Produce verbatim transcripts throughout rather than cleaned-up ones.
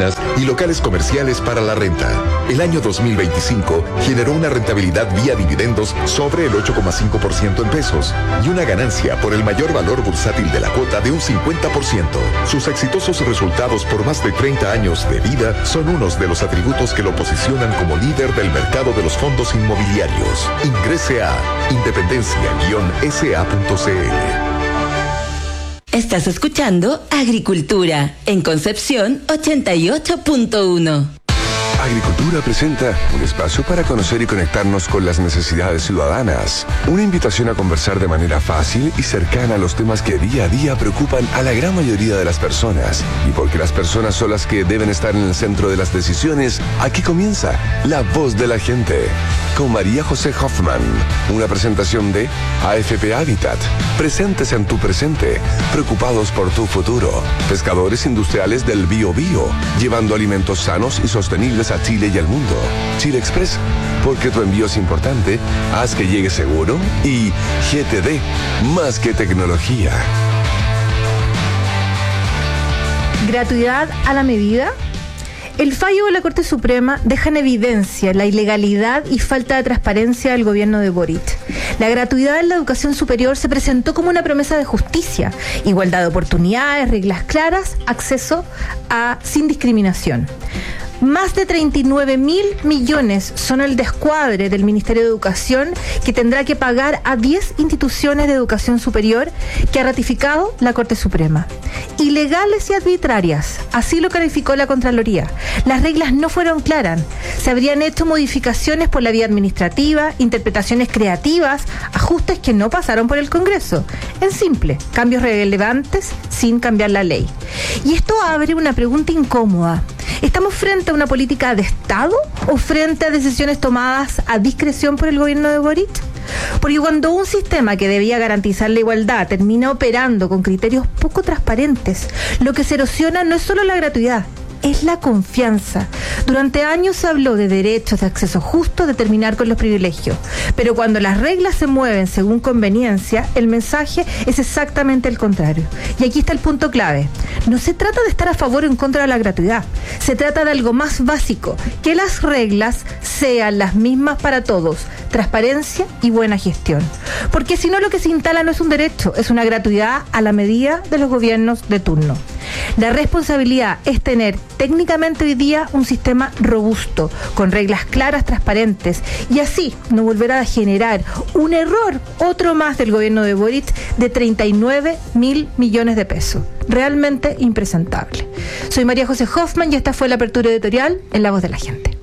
oficinas y locales comerciales para la renta. El año dos mil veinticinco generó una rentabilidad vía dividendos sobre el ocho coma cinco por ciento en pesos y una ganancia por el mayor valor bursátil de la cuota de un cincuenta por ciento. Sus exitosos resultados por más de treinta años de vida son unos de los atributos que lo posicionan como líder del mercado de los fondos inmobiliarios. Ingrese a independencia guion s a punto c l. Estás escuchando Agricultura en Concepción ochenta y ocho punto uno. Agricultura presenta un espacio para conocer y conectarnos con las necesidades ciudadanas. Una invitación a conversar de manera fácil y cercana a los temas que día a día preocupan a la gran mayoría de las personas. Y porque las personas son las que deben estar en el centro de las decisiones, aquí comienza La Voz de la Gente, con María José Hoffman. Una presentación de A F P Habitat. Presentes en tu presente, preocupados por tu futuro. Pescadores industriales del Bio Bio, llevando alimentos sanos y sostenibles a Chile y al mundo. Chile Express, porque tu envío es importante, haz que llegue seguro. Y G T D, más que tecnología. Gratuidad a la medida. El fallo de la Corte Suprema deja en evidencia la ilegalidad y falta de transparencia del gobierno de Boric. La gratuidad en la educación superior se presentó como una promesa de justicia, igualdad de oportunidades, reglas claras, acceso a sin discriminación. Más de treinta y nueve mil millones son el descuadre del Ministerio de Educación, que tendrá que pagar a diez instituciones de educación superior que ha ratificado la Corte Suprema. Ilegales y arbitrarias, así lo calificó la Contraloría. Las reglas no fueron claras. Se habrían hecho modificaciones por la vía administrativa, interpretaciones creativas, ajustes que no pasaron por el Congreso. En simple, cambios relevantes sin cambiar la ley. Y esto abre una pregunta incómoda. ¿Estamos frente a una política de Estado o frente a decisiones tomadas a discreción por el gobierno de Boric? Porque cuando un sistema que debía garantizar la igualdad termina operando con criterios poco transparentes, lo que se erosiona no es solo la gratuidad, es la confianza. Durante años se habló de derechos, de acceso justo, de terminar con los privilegios. Pero cuando las reglas se mueven según conveniencia, el mensaje es exactamente el contrario. Y aquí está el punto clave. No se trata de estar a favor o en contra de la gratuidad. Se trata de algo más básico, que las reglas sean las mismas para todos. Transparencia y buena gestión. Porque si no, lo que se instala no es un derecho, es una gratuidad a la medida de los gobiernos de turno. La responsabilidad es tener técnicamente hoy día un sistema robusto, con reglas claras, transparentes, y así no volver a generar un error, otro más del gobierno de Boric, de treinta y nueve mil millones de pesos. Realmente impresentable. Soy María José Hoffman y esta fue la apertura editorial en La Voz de la Gente.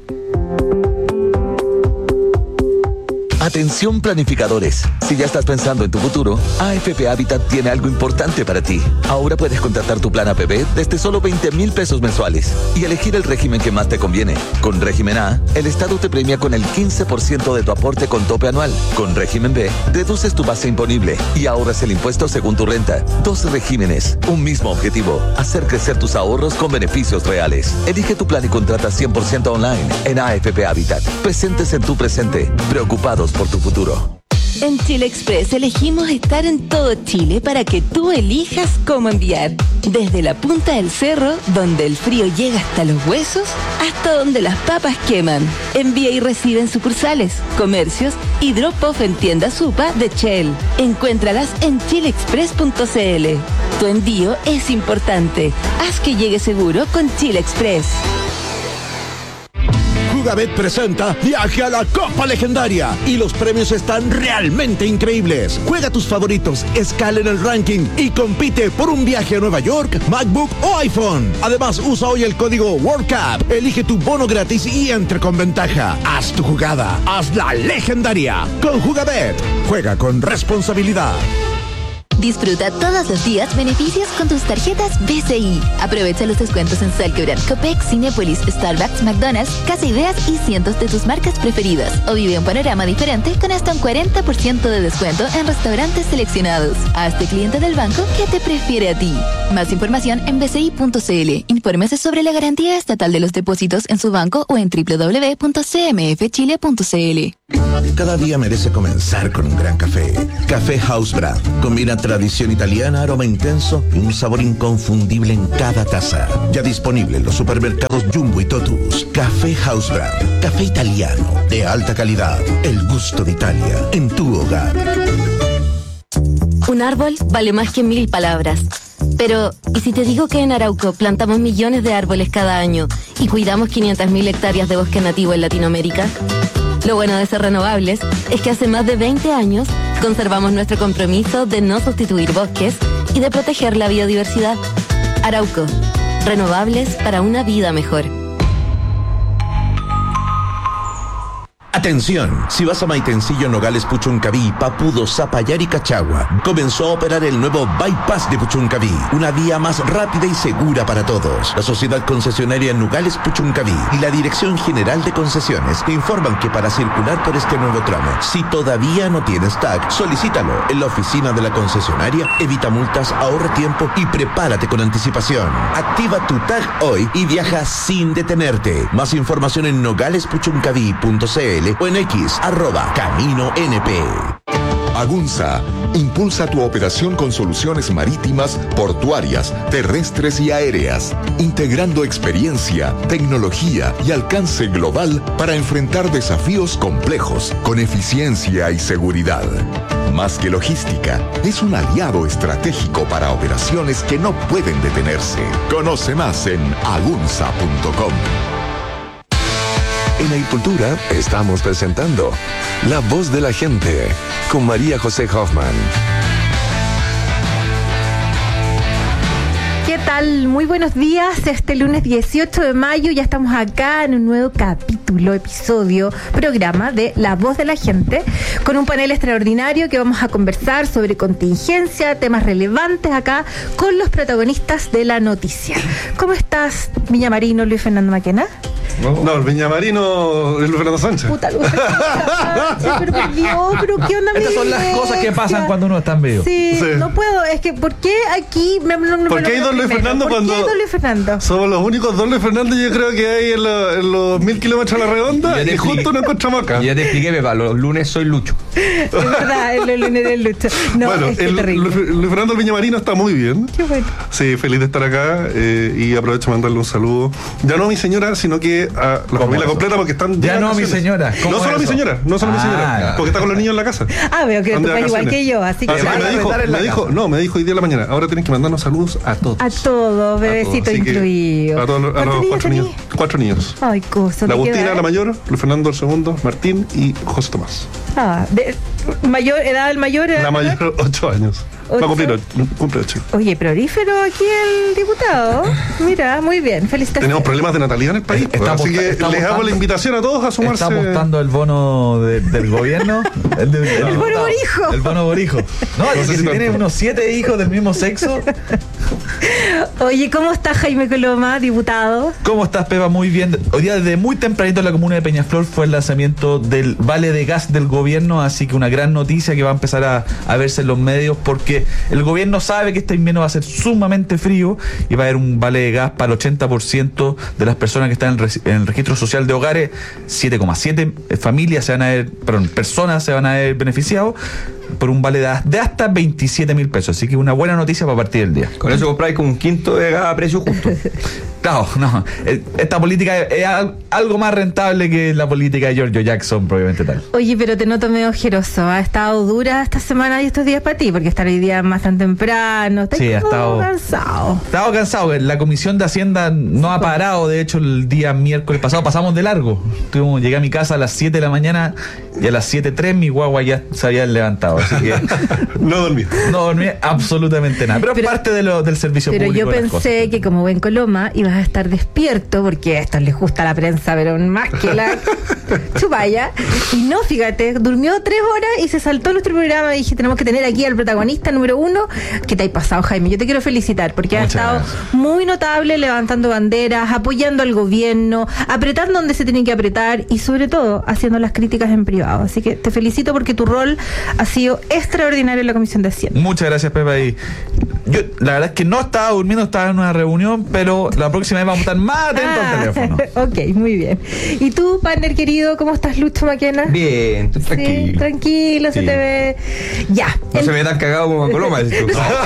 Atención planificadores, si ya estás pensando en tu futuro, A F P Habitat tiene algo importante para ti. Ahora puedes contratar tu plan A P B desde solo veinte mil pesos mensuales y elegir el régimen que más te conviene. Con régimen A, el Estado te premia con el quince por ciento de tu aporte con tope anual. Con régimen B, reduces tu base imponible y ahorras el impuesto según tu renta. Dos regímenes, un mismo objetivo, hacer crecer tus ahorros con beneficios reales. Elige tu plan y contrata cien por ciento online en A F P Habitat. Presentes en tu presente, preocupados por tu futuro. En Chile Express elegimos estar en todo Chile para que tú elijas cómo enviar. Desde la punta del cerro, donde el frío llega hasta los huesos, hasta donde las papas queman. Envía y recibe en sucursales, comercios y drop-off en tiendas Supa de Shell. Encuéntralas en chile express punto c l. Tu envío es importante. Haz que llegue seguro con Chile Express. Jugabet presenta Viaje a la Copa Legendaria y los premios están realmente increíbles. Juega tus favoritos, escala en el ranking y compite por un viaje a Nueva York, MacBook o iPhone. Además, usa hoy el código WorldCup, elige tu bono gratis y entre con ventaja. Haz tu jugada, hazla legendaria. Con Jugabet, juega con responsabilidad. Disfruta todos los días beneficios con tus tarjetas B C I. Aprovecha los descuentos en Salquebran, Copec, Cinépolis, Starbucks, McDonald's, Casa Ideas y cientos de tus marcas preferidas. O vive un panorama diferente con hasta un cuarenta por ciento de descuento en restaurantes seleccionados. Hazte cliente del banco que te prefiere a ti. Más información en b c i punto c l. Infórmese sobre la garantía estatal de los depósitos en su banco o en w w w punto c m f chile punto c l. Cada día merece comenzar con un gran café. Café House Brand. Combina Tradición italiana, aroma intenso y un sabor inconfundible en cada taza. Ya disponible en los supermercados Jumbo y Totus. Café House Brand. Café italiano de alta calidad. El gusto de Italia en tu hogar. Un árbol vale más que mil palabras. Pero, ¿y si te digo que en Arauco plantamos millones de árboles cada año y cuidamos quinientas mil hectáreas de bosque nativo en Latinoamérica? Lo bueno de ser renovables es que hace más de veinte años conservamos nuestro compromiso de no sustituir bosques y de proteger la biodiversidad. Arauco, renovables para una vida mejor. Atención, si vas a Maitencillo, Nogales, Puchuncaví, Papudo, Zapallar y Cachagua, comenzó a operar el nuevo Bypass de Puchuncaví, una vía más rápida y segura para todos. La sociedad concesionaria Nogales Puchuncaví y la Dirección General de Concesiones te informan que para circular por este nuevo tramo, si todavía no tienes T A C, solicítalo en la oficina de la concesionaria, evita multas, ahorra tiempo y prepárate con anticipación. Activa tu T A C hoy y viaja sin detenerte. Más información en nogales puchuncaví punto c l o en X, arroba Camino N P. Agunza impulsa tu operación con soluciones marítimas, portuarias, terrestres y aéreas, integrando experiencia, tecnología y alcance global para enfrentar desafíos complejos con eficiencia y seguridad. Más que logística, es un aliado estratégico para operaciones que no pueden detenerse. Conoce más en agunza punto com. En Agricultura estamos presentando La Voz de la Gente con María José Hoffman. ¿Qué tal? Muy buenos días. Este lunes dieciocho de mayo ya estamos acá en un nuevo capítulo, episodio, programa de La Voz de la Gente, con un panel extraordinario que vamos a conversar sobre contingencia, temas relevantes acá con los protagonistas de la noticia. ¿Cómo estás, Viñamarino, Luis Fernando Maquena? No, no, el Viñamarino es Luis Fernando Sánchez. Puta, Luis Fernando Sánchez, pero por Dios, pero ¿qué onda? Estas son las cosas que pasan cuando uno está en vivo. Sí, Sí. no puedo, es que ¿por qué aquí me, no, no ¿Por me qué lo hay dos veo Luis primero? Fernando ¿Por cuando qué hay dos Luis Fernando? somos los únicos dos Luis Fernando yo creo que hay en, lo- en los mil kilómetros a la redonda Ya te y expliqué. justo nos encontramos acá? Ya te expliqué, Pepa, los lunes soy Lucho. Es verdad, el lunes del lucho. No, bueno, es que el, terrible. Luis Luis Fernando el Viñamarino está muy bien. Qué bueno. Sí, feliz de estar acá eh, y aprovecho de mandarle un saludo. Ya no a mi señora, sino que a la familia eso? completa porque están Ya de no a mi vacaciones. señora. ¿Cómo No solo a es mi eso? señora, no solo a mi Ah, señora, ya. porque está con los niños en la casa. Ah, veo que Están tú de estás igual vacaciones. que yo, así que Así que van me a dijo, rentar en la me dijo, casa. no, me dijo hoy día de la mañana, ahora tienes que mandarnos saludos a todos. a todos, bebecito Así que incluido. A todos los, a ¿Cuántos los niños cuatro niños. tenés? Cuatro niños. Ay, cosa. La ¿de qué Agustina, edad? la mayor, Luis Fernando el segundo, Martín y José Tomás. Ah, de, mayor, edad del mayor, edad La del mayor, ocho años. Va ¿Ocho? a cumplir ocho. Cumple ocho. Oye, prolífero aquí el diputado. Mira, muy bien, felicitaciones. Tenemos problemas de natalidad en el país. Está así aposta- que está les hago apostando- la invitación a todos a sumarse. Está apostando el bono de- del gobierno. El, de- el bono diputado. borijo. El bono borijo. No, es No sé que si si tanto. tienes unos siete hijos del mismo sexo. Oye, ¿cómo está Jaime Coloma, diputado? ¿Cómo estás, Pepa? Muy bien. Hoy día desde muy tempranito en la comuna de Peñaflor fue el lanzamiento del vale de gas del gobierno, así que una gran noticia que va a empezar a, a verse en los medios porque el gobierno sabe que este invierno va a ser sumamente frío y va a haber un vale de gas para el ochenta por ciento de las personas que están en el, regi- en el registro social de hogares. siete coma siete familias se van a ver, perdón, personas se van a ver beneficiados por un vale de, de hasta veintisiete mil pesos. Así que una buena noticia para partir del día. Con eso compráis con un quinto de gas a precio justo. Claro, no. eh, Esta política es al- algo más rentable que la política de Giorgio Jackson, probablemente tal. Oye, pero te noto medio ojeroso. Ha estado dura esta semana y estos días para ti, porque estar hoy día más tan temprano. Estás Sí, ha como estado- cansado. Estaba cansado, la Comisión de Hacienda no ha parado, de hecho el día miércoles pasado pasamos de largo. Tuvimos- llegué a mi casa a las siete de la mañana y a las siete tres mi guagua ya se había levantado, así que No dormí. no dormí absolutamente nada. Pero, Pero- es parte de lo, del servicio Pero público. yo de las pensé cosas. que como buen Coloma ibas a estar despierto, porque a esto les gusta la prensa, pero más que la chupalla. Y no, fíjate, durmió tres horas y se saltó nuestro programa. Y dije, tenemos que tener aquí al protagonista número uno. ¿Qué te ha pasado, Jaime? Yo te quiero felicitar, porque has Muchas estado gracias. muy notable levantando banderas, apoyando al gobierno, apretando donde se tiene que apretar y sobre todo haciendo las críticas en privado. Así que te felicito porque tu rol ha sido extraordinario en la Comisión de Hacienda. Muchas gracias, Pepa. Y yo, la verdad es que no estaba durmiendo, estaba en una reunión, pero la próxima vez vamos a estar más atentos al teléfono. Ok, muy bien. ¿Y tú, partner querido? querido. ¿Cómo estás, Lucho Maquena? Bien, estoy tranquilo. Sí, tranquilo, Sí. se te ve. Ya. No el- se me ve tan cagado como a Coloma. Se te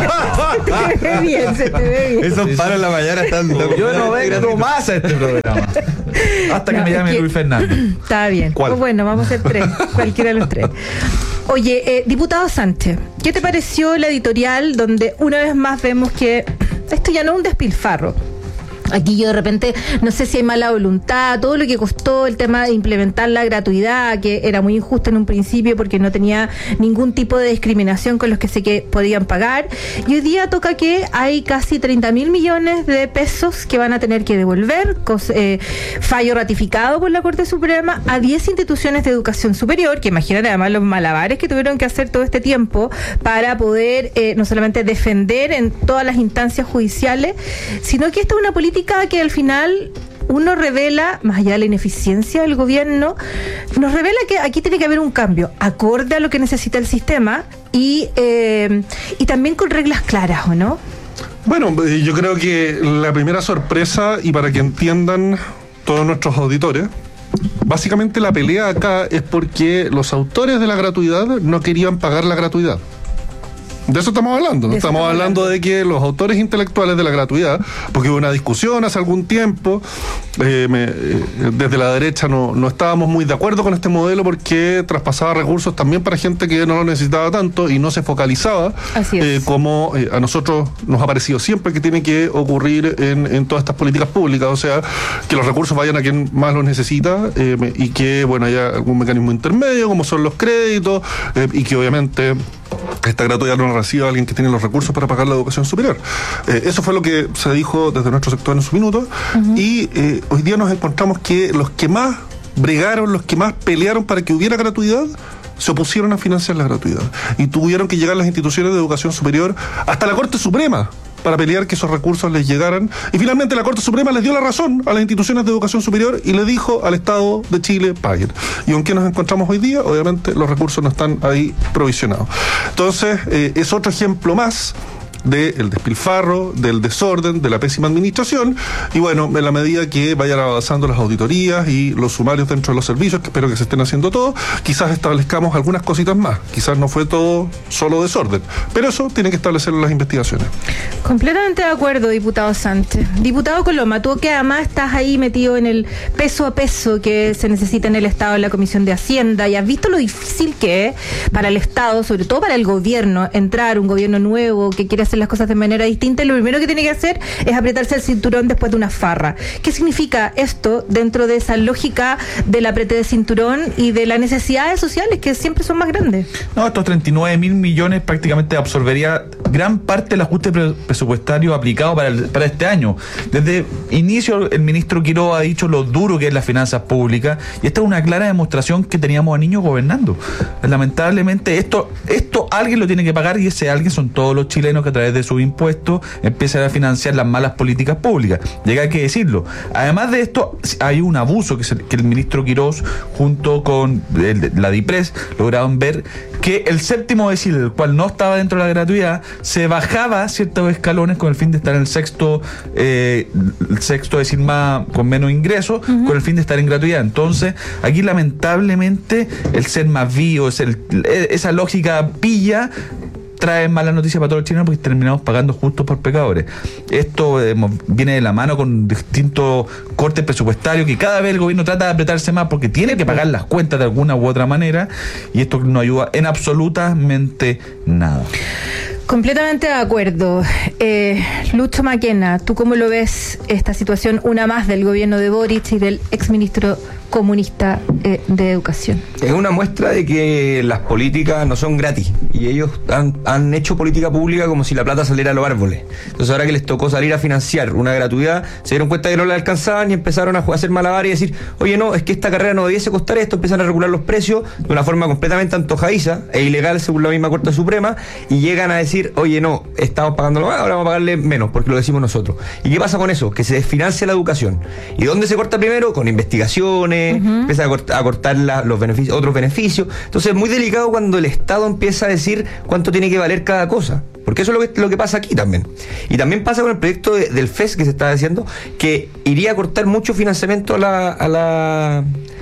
ve bien, se te ve bien. Esos paros en la mañana están... Yo no vengo más a este programa. Hasta que No, me es llame que- Luis Fernández. Está bien. ¿Cuál? Pues bueno, vamos a hacer tres. Cualquiera de los tres. Oye, eh, diputado Sánchez, ¿qué te pareció la editorial donde una vez más vemos que esto ya no es un despilfarro? Aquí yo de repente no sé si hay mala voluntad, todo lo que costó el tema de implementar la gratuidad, que era muy injusto en un principio porque no tenía ningún tipo de discriminación con los que se que podían pagar. Y hoy día toca que hay casi treinta mil millones de pesos que van a tener que devolver, cos, eh, fallo ratificado por la Corte Suprema, a diez instituciones de educación superior, que imaginan además los malabares que tuvieron que hacer todo este tiempo para poder eh, no solamente defender en todas las instancias judiciales, sino que esta es una política que al final uno revela, más allá de la ineficiencia del gobierno, nos revela que aquí tiene que haber un cambio acorde a lo que necesita el sistema y, eh, y también con reglas claras, ¿o no? Bueno, eh, yo creo que la primera sorpresa, y para que entiendan todos nuestros auditores, básicamente la pelea acá es porque los autores de la gratuidad no querían pagar la gratuidad. De eso estamos hablando. De eso Estamos estamos hablando hablando. de que los autores intelectuales de la gratuidad, porque hubo una discusión hace algún tiempo, eh, me- eh, desde la derecha no, no estábamos muy de acuerdo con este modelo porque traspasaba recursos también para gente que no lo necesitaba tanto y no se focalizaba, Así es. eh, como eh, a nosotros nos ha parecido siempre que tiene que ocurrir en, en todas estas políticas públicas, o sea, que los recursos vayan a quien más los necesita eh, me- y que, bueno, haya algún mecanismo intermedio, como son los créditos, eh, y que obviamente esta gratuidad no la reciba alguien que tiene los recursos para pagar la educación superior. Eh, eso fue lo que se dijo desde nuestro sector en su minuto, y eh, hoy día nos encontramos que los que más bregaron, los que más pelearon para que hubiera gratuidad, se opusieron a financiar la gratuidad y tuvieron que llegar las instituciones de educación superior hasta la Corte Suprema para pelear que esos recursos les llegaran, y finalmente la Corte Suprema les dio la razón a las instituciones de educación superior y le dijo al Estado de Chile: paguen. ¿Y con qué nos encontramos hoy día? Obviamente los recursos no están ahí provisionados. Entonces, eh, es otro ejemplo más del despilfarro, del desorden, de la pésima administración, y bueno, en la medida que vayan avanzando las auditorías y los sumarios dentro de los servicios, que espero que se estén haciendo todos, quizás establezcamos algunas cositas más. Quizás no fue todo solo desorden, pero eso tiene que establecerlo las investigaciones. Completamente de acuerdo, diputado Sánchez. Diputado Coloma, tú que además estás ahí metido en el peso a peso que se necesita en el Estado, en la Comisión de Hacienda, y has visto lo difícil que es para el Estado, sobre todo para el gobierno, entrar, un gobierno nuevo que quiere hacer las cosas de manera distinta, y lo primero que tiene que hacer es apretarse el cinturón después de una farra. ¿Qué significa esto dentro de esa lógica del aprete de cinturón y de las necesidades sociales que siempre son más grandes? No, estos treinta y nueve mil millones prácticamente absorbería gran parte del ajuste pre- presupuestario aplicado para, el- para este año. Desde inicio el ministro Quiroga ha dicho lo duro que es las finanzas públicas, y esta es una clara demostración que teníamos a niños gobernando. Lamentablemente esto, esto alguien lo tiene que pagar, y ese alguien son todos los chilenos que a través de sus impuestos empiezan a financiar las malas políticas públicas. Llega que decirlo. Además de esto, hay un abuso que, se, que el ministro Quirós junto con el, la DIPRES lograron ver que el séptimo decil, el cual no estaba dentro de la gratuidad, se bajaba ciertos escalones con el fin de estar en el sexto eh, el sexto decil más con menos ingresos, uh-huh, con el fin de estar en gratuidad. Entonces, aquí lamentablemente el ser más vivo, es el, esa lógica pilla, trae malas noticias para todos los chilenos porque terminamos pagando justos por pecadores. Esto eh, viene de la mano con distintos cortes presupuestarios que cada vez el gobierno trata de apretarse más porque tiene que pagar las cuentas de alguna u otra manera, y esto no ayuda en absolutamente nada. Completamente de acuerdo. Eh, Lucho Maquena, ¿tú cómo lo ves esta situación, una más del gobierno de Boric y del exministro comunista eh, de Educación? Es una muestra de que las políticas no son gratis, y ellos han, han hecho política pública como si la plata saliera a los árboles. Entonces, ahora que les tocó salir a financiar una gratuidad, se dieron cuenta que no la alcanzaban y empezaron a hacer malabares y decir: oye, no, es que esta carrera no debiese costar esto. Empiezan a regular los precios de una forma completamente antojadiza e ilegal según la misma Corte Suprema, y llegan a decir: oye, no, estamos pagándolo más, ahora vamos a pagarle menos porque lo decimos nosotros. ¿Y qué pasa con eso? Que se desfinancia la educación. ¿Y dónde se corta primero? Con investigaciones, uh-huh, empieza a cortar, a cortar la, los beneficios, otros beneficios. Entonces es muy delicado cuando el Estado empieza a decir cuánto tiene que valer cada cosa, porque eso es lo que, lo que pasa aquí también. Y también pasa con el proyecto de, del F E S que se está haciendo, que iría a cortar mucho financiamiento a la, a la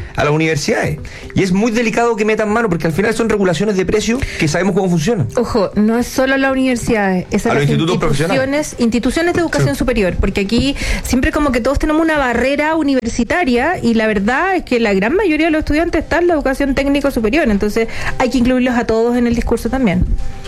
a las universidades. Y es muy delicado que metan mano, porque al final son regulaciones de precio que sabemos cómo funcionan. Ojo, no es solo las universidades, es a, a las los institutos instituciones, instituciones de educación sí. superior, porque aquí siempre como que todos tenemos una barrera universitaria y la verdad es que la gran mayoría de los estudiantes están en la educación técnico superior, entonces hay que incluirlos a todos en el discurso también.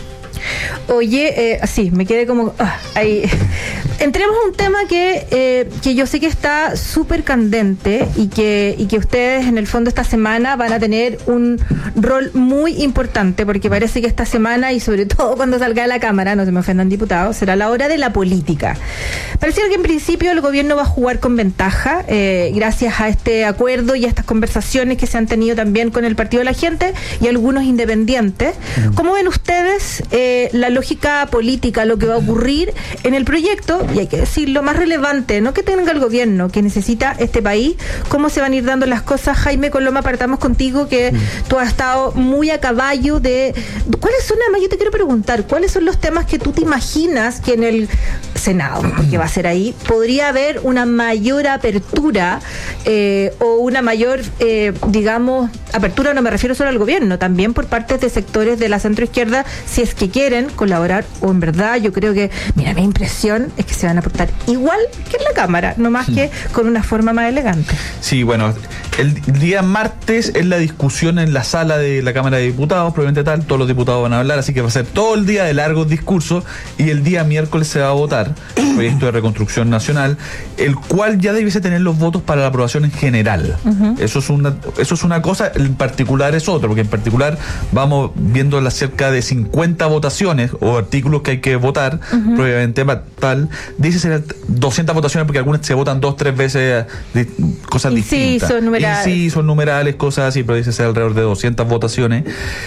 Oye, eh, sí, me quedé como ah, ahí. Entremos a un tema que, eh, que yo sé que está súper candente y que, y que ustedes en el fondo esta semana van a tener un rol muy importante, porque parece que esta semana y sobre todo cuando salga de la Cámara, no se me ofendan diputados, será la hora de la política. Pareciera que en principio el gobierno va a jugar con ventaja eh, gracias a este acuerdo y a estas conversaciones que se han tenido también con el Partido de la Gente y algunos independientes. ¿Cómo ven ustedes eh, la lógica política, lo que va a ocurrir en el proyecto? Y hay que decir lo más relevante, no que tenga el gobierno, que necesita este país, cómo se van a ir dando las cosas. Jaime Coloma, partamos contigo, que mm. tú has estado muy a caballo de... ¿Cuáles son, además yo te quiero preguntar, cuáles son los temas que tú te imaginas que en el Senado, porque va a ser ahí, podría haber una mayor apertura eh, o una mayor, eh, digamos, apertura, no me refiero solo al gobierno, también por parte de sectores de la centroizquierda, si es que quieren colaborar, o en verdad yo creo que, mira, mi impresión es que se van a portar igual que en la Cámara, no más que con una forma más elegante. Sí, bueno, el día martes es la discusión en la sala de la Cámara de Diputados, probablemente tal, todos los diputados van a hablar, así que va a ser todo el día de largos discursos, y el día miércoles se va a votar el proyecto de reconstrucción nacional, el cual ya debiese tener los votos para la aprobación en general. Uh-huh. Eso es una, eso es una cosa, en particular es otra, porque en particular vamos viendo las cerca de cincuenta votaciones o artículos que hay que votar, uh-huh. probablemente tal, dice ser doscientas votaciones porque algunas se votan dos, tres veces de cosas distintas. Sí, son numerales. Sí, son numerales, cosas así, pero dice ser alrededor de doscientas votaciones.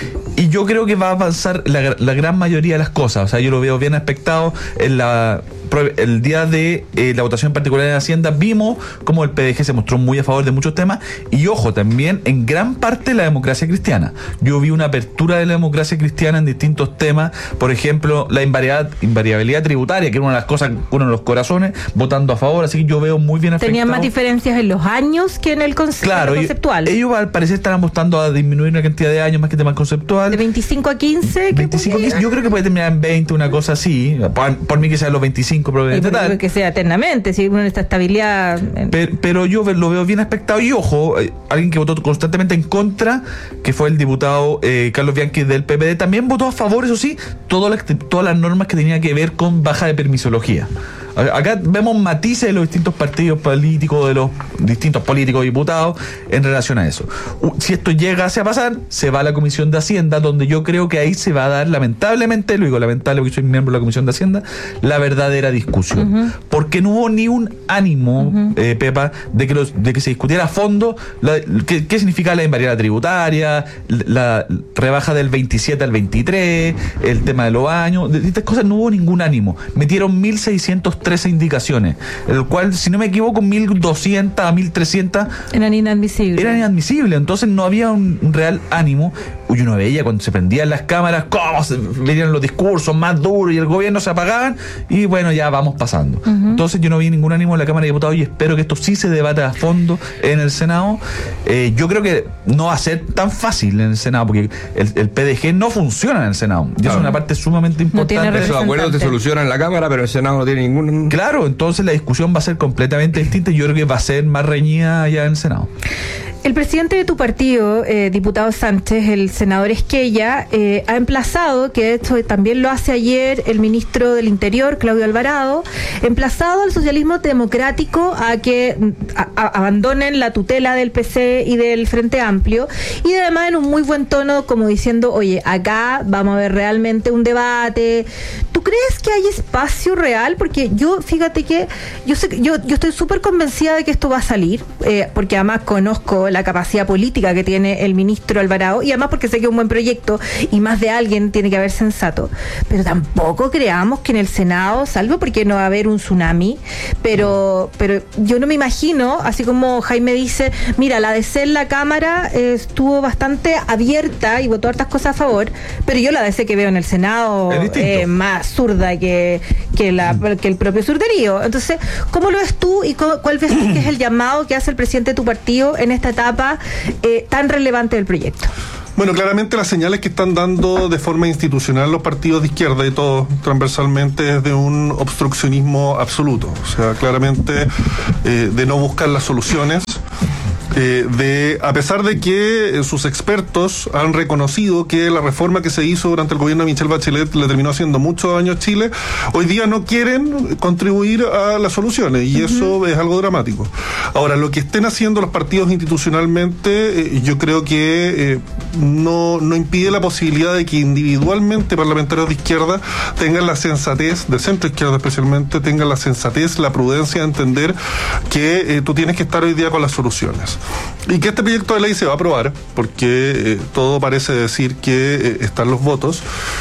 Y yo creo que va a avanzar la, la gran mayoría de las cosas. O sea, yo lo veo bien expectado. En la, el día de eh, la votación en particular en Hacienda, vimos como el P D G se mostró muy a favor de muchos temas. Y ojo, también en gran parte la democracia cristiana. Yo vi una apertura de la democracia cristiana en distintos temas. Por ejemplo, la invariabilidad, invariabilidad tributaria, que era una de las cosas, uno de los corazones, votando a favor. Así que yo veo muy bien afectado. Tenían más diferencias en los años que en el, conce- claro, en el conceptual. Ellos al parecer están apostando a disminuir una cantidad de años más que temas conceptual. De veinticinco a quince. veinticinco a quince, yo creo que puede terminar en veinte, una cosa así. Por, por mí que sean los veinticinco, probablemente tal. Que sea eternamente, si uno esta estabilidad. Pero, pero yo lo veo bien expectado. Y ojo, eh, alguien que votó constantemente en contra, que fue el diputado eh, Carlos Bianchi del P P D, también votó a favor, eso sí, todas las, todas las normas que tenían que ver con baja de permisología. Acá vemos matices de los distintos partidos políticos, de los distintos políticos diputados en relación a eso. Si esto llegase a pasar, se va a la Comisión de Hacienda, donde yo creo que ahí se va a dar, lamentablemente, lo digo lamentable porque soy miembro de la Comisión de Hacienda, la verdadera discusión. Uh-huh. Porque no hubo ni un ánimo, uh-huh. eh, Pepa, de que, los, de que se discutiera a fondo la, qué, qué significa la invariabilidad tributaria, la, la rebaja del veintisiete al veintitrés, el tema de los años, de estas cosas no hubo ningún ánimo. Metieron mil seiscientos trece indicaciones, el cual, si no me equivoco, mil doscientas a mil trescientas eran inadmisibles. Eran inadmisibles, entonces no había un, un real ánimo. Uy, uno veía cuando se prendían las cámaras, cómo se venían los discursos más duros y el gobierno se apagaban, y bueno, ya vamos pasando. Uh-huh. Entonces yo no vi ningún ánimo en la Cámara de Diputados y espero que esto sí se debata a fondo en el Senado. Eh, yo creo que no va a ser tan fácil en el Senado, porque el, el P D G no funciona en el Senado. Y claro. Es una parte sumamente importante. No esos acuerdos se solucionan en la Cámara, pero el Senado no tiene ningún... Claro, entonces la discusión va a ser completamente distinta y yo creo que va a ser más reñida allá en el Senado. El presidente de tu partido, eh, diputado Sánchez, el senador Esquella, eh, ha emplazado, que esto también lo hace ayer el ministro del Interior, Claudio Alvarado, emplazado al socialismo democrático a que a, a, abandonen la tutela del P C y del Frente Amplio, y además en un muy buen tono, como diciendo, oye, acá vamos a ver realmente un debate. ¿Tú crees que hay espacio real? Porque yo, fíjate que yo sé, yo, yo estoy súper convencida de que esto va a salir, eh, porque además conozco la capacidad política que tiene el ministro Alvarado, y además porque sé que es un buen proyecto y más de alguien tiene que haber sensato, pero tampoco creamos que en el Senado, salvo porque no va a haber un tsunami, pero pero yo no me imagino, así como Jaime dice, mira, la D C en la Cámara eh, estuvo bastante abierta y votó hartas cosas a favor, pero yo la D C que veo en el Senado es eh, más zurda que, que, la, que el propio surderío. Entonces, ¿cómo lo ves tú y cuál ves tú que es el llamado que hace el presidente de tu partido en esta etapa etapa eh, tan relevante del proyecto? Bueno, claramente las señales que están dando de forma institucional los partidos de izquierda y todos transversalmente es de un obstruccionismo absoluto. O sea, claramente eh, de no buscar las soluciones. Eh, de, a pesar de que eh, sus expertos han reconocido que la reforma que se hizo durante el gobierno de Michelle Bachelet le terminó haciendo mucho daño a Chile, hoy día no quieren contribuir a las soluciones y uh-huh. eso es algo dramático. Ahora, lo que estén haciendo los partidos institucionalmente, eh, yo creo que eh, no, no impide la posibilidad de que individualmente parlamentarios de izquierda tengan la sensatez, de centro izquierda especialmente, tengan la sensatez, la prudencia de entender que eh, tú tienes que estar hoy día con las soluciones. Y que este proyecto de ley se va a aprobar, porque eh, todo parece decir que eh, están los votos.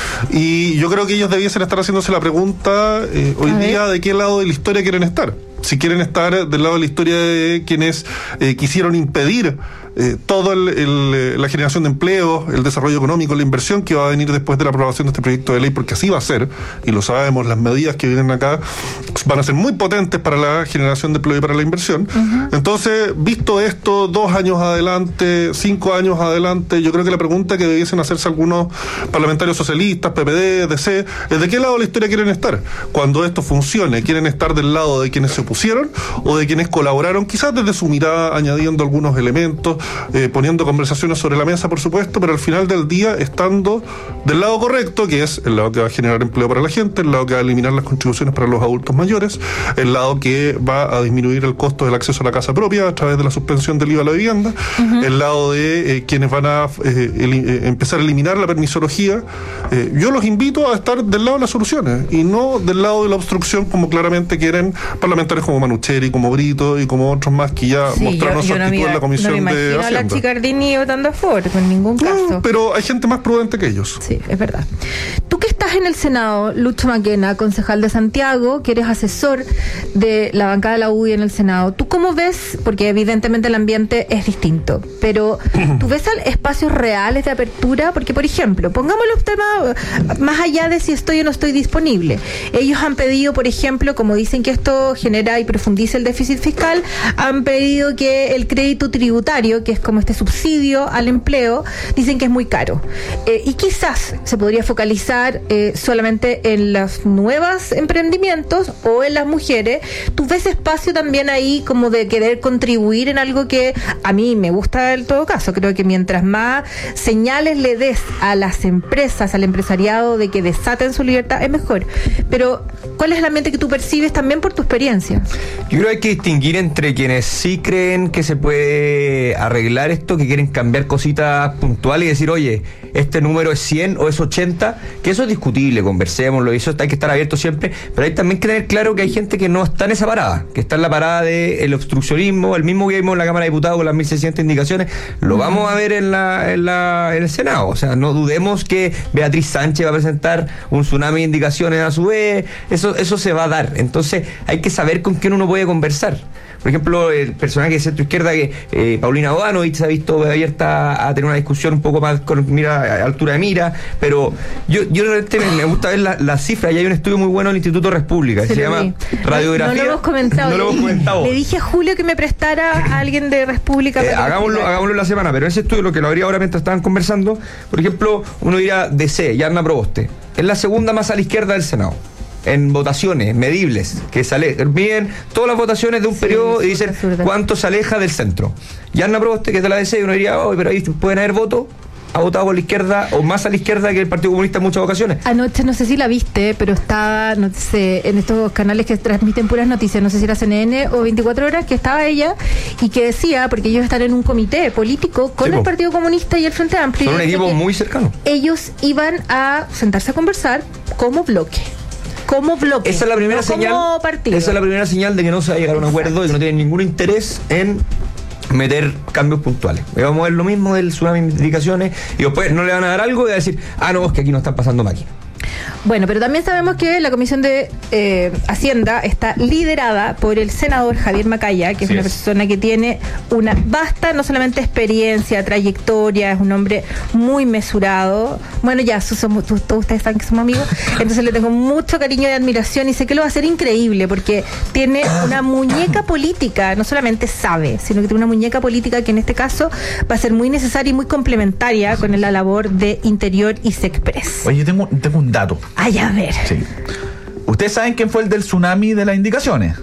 Y yo creo que ellos debiesen estar haciéndose la pregunta eh, hoy día de qué lado de la historia quieren estar. Si quieren estar del lado de la historia de quienes eh, quisieron impedir eh, toda la generación de empleo, el desarrollo económico, la inversión que va a venir después de la aprobación de este proyecto de ley, porque así va a ser, y lo sabemos, las medidas que vienen acá van a ser muy potentes para la generación de empleo y para la inversión. Uh-huh. Entonces, visto esto, dos años adelante, cinco años adelante, yo creo que la pregunta que debiesen hacerse algunos parlamentarios socialistas, P P D, D C, es de qué lado de la historia quieren estar. Cuando esto funcione, ¿quieren estar del lado de quienes se opusieron o de quienes colaboraron, quizás desde su mirada añadiendo algunos elementos, eh, poniendo conversaciones sobre la mesa, por supuesto, pero al final del día estando del lado correcto, que es el lado que va a generar empleo para la gente, el lado que va a eliminar las contribuciones para los adultos mayores, el lado que va a disminuir el costo del acceso a la casa propia a través de la suspensión del I V A a la vivienda, uh-huh. el lado de eh, quienes van a eh, el, eh, empezar a eliminar la permisología. Eh, yo los invito a estar del lado de las soluciones y no del lado de la obstrucción, como claramente quieren parlamentarios como Manucheri, como Brito y como otros más que ya sí, mostraron yo, yo su actitud no me, en la Comisión no me de Hacienda. A la Chicardini votando a favor, en ningún caso. No, pero hay gente más prudente que ellos. Sí, es verdad. Tú que estás en el Senado, Lucho Maquena, concejal de Santiago, que eres asesor de la bancada de la U D I en el Senado, ¿tú cómo ves? Porque evidentemente el ambiente es distinto, pero ¿tú ves espacios reales de apertura? Porque, por ejemplo, pongamos los temas más allá de si estoy o no estoy disponible. Ellos han pedido, por ejemplo, como dicen que esto genera y profundiza el déficit fiscal, han pedido que el crédito tributario, que es como este subsidio al empleo, dicen que es muy caro. Eh, y quizás se podría focalizar eh, solamente en los nuevos emprendimientos o en las mujeres. ¿Tú ves espacio también ahí como de querer contribuir en algo que a mí me gusta en todo caso? Creo que mientras más señales le des a las empresas, al empresariado de que desaten su libertad, es mejor. Pero, ¿cuál es el ambiente que tú percibes también por tu experiencia? Yo creo que hay que distinguir entre quienes sí creen que se puede arreglar esto, que quieren cambiar cositas puntuales y decir, oye, este número es cien o es ochenta, que eso es discutible, conversémoslo, y eso hay que estar abierto siempre, pero hay también que tener claro que hay gente que no está en esa parada, que está en la parada del obstruccionismo, el mismo que vimos en la Cámara de Diputados con las mil seiscientas indicaciones, lo vamos a ver en la, en la en el Senado. O sea, no dudemos que Beatriz Sánchez va a presentar un tsunami de indicaciones a su vez, eso, eso se va a dar. Entonces hay que saber con quién uno puede conversar. Por ejemplo, el personaje de centro izquierda, que eh, Paulina Bodanovich se ha visto abierta a tener una discusión un poco más con mira, a altura de mira, pero yo, yo realmente me, me gusta ver las la cifras, y hay un estudio muy bueno del Instituto República, que se, se llama vi. Radiografía. No, no lo hemos comentado. No lo hemos comentado. Le dije a Julio que me prestara a alguien de República. Eh, hagámoslo, hagámoslo la semana, pero ese estudio, lo que lo habría ahora mientras estaban conversando, por ejemplo, uno dirá D C, Yarna Proboste, es la segunda más a la izquierda del Senado en votaciones medibles, que sale bien todas las votaciones de un sí, periodo y dicen cuánto se aleja del centro. Yarna Proboste, que es de la D C, uno diría, oh, pero ahí pueden haber votos, ha votado por la izquierda o más a la izquierda que el Partido Comunista en muchas ocasiones. Anoche, no sé si la viste, pero estaba, no sé, en estos canales que transmiten puras noticias, no sé si era C N N o veinticuatro horas, que estaba ella y que decía, porque ellos están en un comité político con sí, el Partido Comunista y el Frente Amplio. Son un equipo muy cercano. Ellos iban a sentarse a conversar como bloque. Como bloque. Esa es la primera no señal. Como partido. Esa es la primera señal de que no se va a llegar a un acuerdo. Exacto. Y que no tienen ningún interés en meter cambios puntuales. Y vamos a ver lo mismo del tsunami de indicaciones y después no le van a dar algo y va a decir, ah, no, es que aquí no están pasando máquinas. Bueno, pero también sabemos que la Comisión de eh, Hacienda está liderada por el senador Javier Macaya, que es Sí una es. persona que tiene una vasta, no solamente experiencia, trayectoria, es un hombre muy mesurado. Bueno, ya, su- somos, tú- todos ustedes saben que somos amigos, entonces le tengo mucho cariño y admiración y sé que lo va a hacer increíble porque tiene una muñeca política, no solamente sabe, sino que tiene una muñeca política que en este caso va a ser muy necesaria y muy complementaria con la labor de Interior y Sexpress. Oye, yo tengo, tengo un dato. Ay, a ver. Sí. ¿Ustedes saben quién fue el del tsunami de las indicaciones?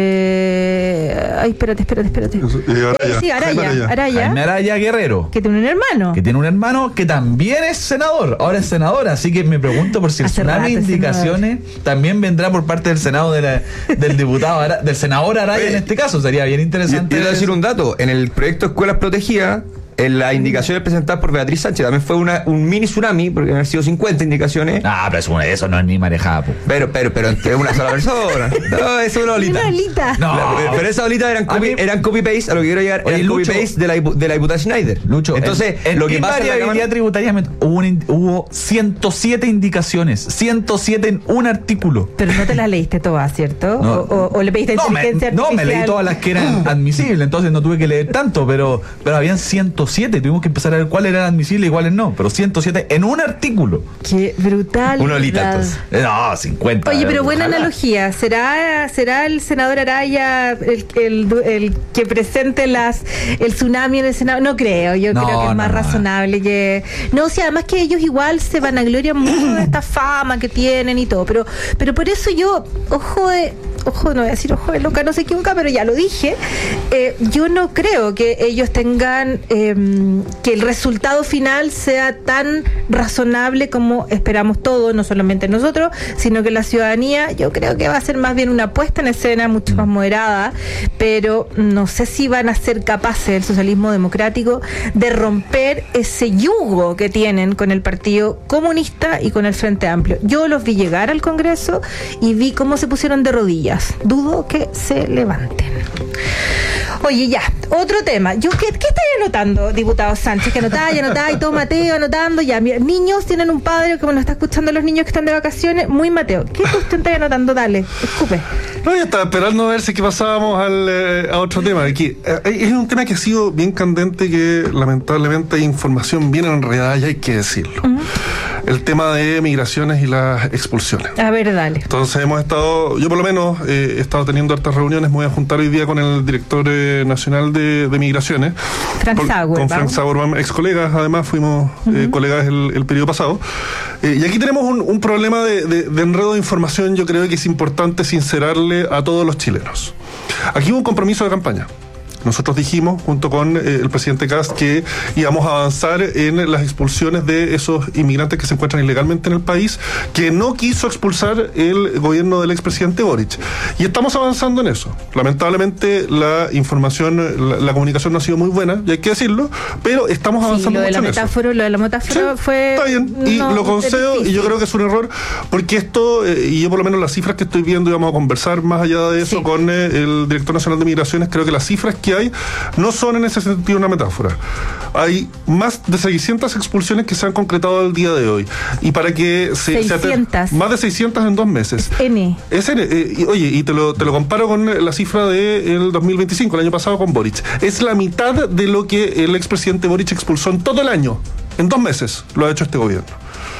Eh, ay, espérate, espérate, espérate. Eh, Araya. Sí, Jaime Araya, Araya. Araya, Jaime Araya Guerrero. que tiene un hermano. Que tiene un hermano que también es senador, ahora es senador, así que me pregunto por si el Hace tsunami de rato es indicaciones también vendrá por parte del Senado de la- del diputado Ara- del senador Araya. Oye, en este caso sería bien Yo interesante. te voy a decir un dato. En el proyecto Escuelas Protegidas, en las indicaciones presentadas por Beatriz Sánchez, también fue una, un mini tsunami, porque han sido cincuenta indicaciones. Ah, pero eso, eso no es ni marejada, po. Pero, pero, pero entre una sola persona. No, es una olita. Una olita. No. La- pero esas olitas eran A copy, mí- eran copy paste, a lo que quiero llegar, Oye, eran copy Lucho. paste de la, dipu- de la diputada Schneider. Lucho, entonces, en, en lo que qué pasa en la variabilidad Cámara- tributaria me- hubo, un in- hubo ciento siete indicaciones, ciento siete en un artículo. Pero no te las leíste todas, ¿cierto? No. O, o- o le pediste No me, inteligencia no, me leí artificial. todas las que eran admisibles, entonces no tuve que leer tanto, pero, pero habían ciento siete, tuvimos que empezar a ver cuáles eran admisibles y cuáles no, pero ciento siete en un artículo. Qué brutal. Una olita, entonces. Eh, No, cincuenta. Oye, pero buena ojalá. analogía. ¿Será, será el senador Araya el, el, el que presente las el tsunami en el Senado? No creo, yo No, creo que es no, más no. razonable que... No, o sea, además que ellos igual se vanaglorian mucho de esta fama que tienen y todo, pero pero por eso yo, ojo de... Ojo, no voy a decir ojo de loca, no sé qué nunca, pero ya lo dije. Eh, yo no creo que ellos tengan eh, que el resultado final sea tan razonable como esperamos todos, no solamente nosotros, sino que la ciudadanía. Yo creo que va a ser más bien una puesta en escena mucho más moderada, pero no sé si van a ser capaces el socialismo democrático de romper ese yugo que tienen con el Partido Comunista y con el Frente Amplio. Yo los vi llegar al Congreso y vi cómo se pusieron de rodillas. Dudo que se levanten. Oye, ya, otro tema. Yo, ¿qué, qué estáis anotando, diputado Sánchez? Que anotáis, anotáis, y todo Mateo anotando. Ya, mira, niños tienen un padre que me lo está escuchando los niños que están de vacaciones. Muy Mateo. ¿Qué cuestión estáis anotando? Dale, escupe. No, yo estaba esperando a ver si que pasábamos al, eh, a otro tema. Aquí, eh, es un tema que ha sido bien candente, que lamentablemente hay información bien enredada y hay que decirlo. Uh-huh. El tema de migraciones y las expulsiones. A ver, dale. Entonces hemos estado, yo por lo menos eh, he estado teniendo hartas reuniones, me voy a juntar hoy día con el director eh, nacional de, de migraciones. Frank Por- Sauer, Con Frank vamos. Sauer, ex colegas, además fuimos eh, colegas el, el periodo pasado. Eh, y aquí tenemos un, un problema de, de, de enredo de información, yo creo que es importante sincerarle a todos los chilenos. Aquí hubo un compromiso de campaña. Nosotros dijimos, junto con eh, el presidente Kast, que íbamos a avanzar en las expulsiones de esos inmigrantes que se encuentran ilegalmente en el país, que no quiso expulsar el gobierno del expresidente Boric. Y estamos avanzando en eso. Lamentablemente la información, la, la comunicación no ha sido muy buena, y hay que decirlo, pero estamos Sí, avanzando lo de mucho la en eso. metáfora, lo de la metáfora Sí, fue... está bien, y no, lo es concedo, y yo difícil. creo que es un error, porque esto, eh, y yo por lo menos las cifras que estoy viendo, y vamos a conversar más allá de eso Sí. con eh, el director nacional de Migraciones, creo que las cifras que hay no son en ese sentido una metáfora. Hay más de seiscientas expulsiones que se han concretado al día de hoy. Y para que se... se ater- seiscientas. más de seiscientas en dos meses. N. Es en- eh, y, oye, y te lo, te lo comparo con la cifra del dos mil veinticinco, el año pasado con Boric. Es la mitad de lo que el expresidente Boric expulsó en todo el año. En dos meses lo ha hecho este gobierno.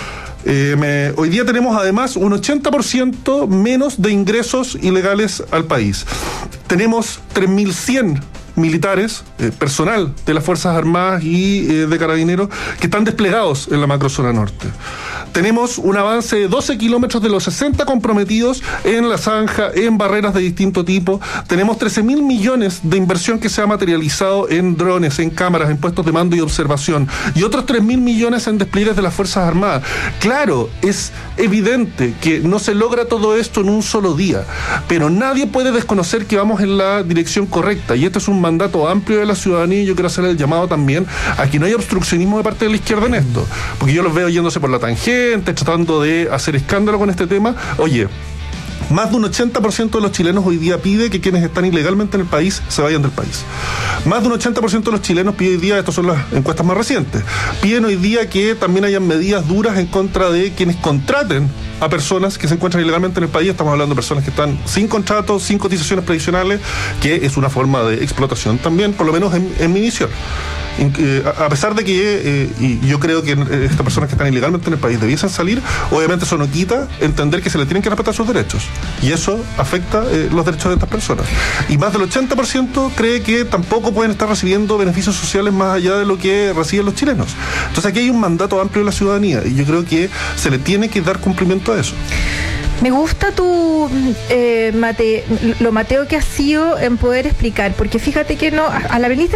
Eh, me- hoy día tenemos además un ochenta por ciento menos de ingresos ilegales al país. Tenemos tres mil cien militares, eh, personal de las Fuerzas Armadas y eh, de Carabineros que están desplegados en la macrozona norte. Tenemos un avance de doce kilómetros de los sesenta comprometidos en la zanja, en barreras de distinto tipo. Tenemos trece mil millones de inversión que se ha materializado en drones, en cámaras, en puestos de mando y observación. Y otros tres mil millones en despliegues de las Fuerzas Armadas. Claro, es evidente que no se logra todo esto en un solo día, pero nadie puede desconocer que vamos en la dirección correcta. Y este es un mandato amplio de la ciudadanía, y yo quiero hacer el llamado también a que no haya obstruccionismo de parte de la izquierda en esto, porque yo los veo yéndose por la tangente, tratando de hacer escándalo con este tema. Oye, más de un ochenta por ciento de los chilenos hoy día pide que quienes están ilegalmente en el país se vayan del país. Más de un ochenta por ciento de los chilenos pide hoy día, estas son las encuestas más recientes, piden hoy día que también hayan medidas duras en contra de quienes contraten a personas que se encuentran ilegalmente en el país. Estamos hablando de personas que están sin contratos, sin cotizaciones previsionales, que es una forma de explotación también, por lo menos en, en mi visión. A pesar de que eh, y yo creo que estas personas que están ilegalmente en el país debiesen salir, obviamente eso no quita entender que se le tienen que respetar sus derechos, y eso afecta eh, los derechos de estas personas. Y más del ochenta por ciento cree que tampoco pueden estar recibiendo beneficios sociales más allá de lo que reciben los chilenos. Entonces aquí hay un mandato amplio de la ciudadanía, y yo creo que se le tiene que dar cumplimiento a eso. Me gusta tu eh, mate, lo mateo que has sido en poder explicar, porque fíjate que no, a la ministra